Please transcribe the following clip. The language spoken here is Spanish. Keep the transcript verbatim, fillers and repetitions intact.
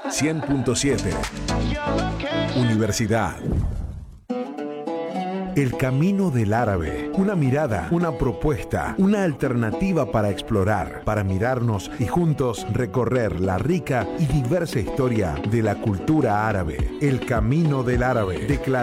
cien punto siete. Universidad. El camino del árabe. Una mirada, una propuesta, una alternativa para explorar, para mirarnos y juntos recorrer la rica y diversa historia de la cultura árabe. El camino del árabe. Declara